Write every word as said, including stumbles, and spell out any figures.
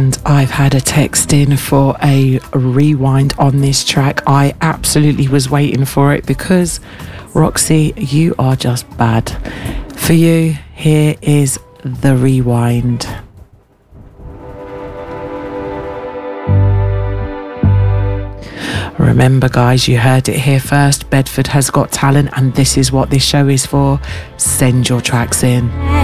And I've had a text in for a rewind on this track. I absolutely was waiting for it because, Roxy, you are just bad. For you, here is the rewind. Remember, guys, you heard it here first. Bedford has got talent, and this is what this show is for. Send your tracks in.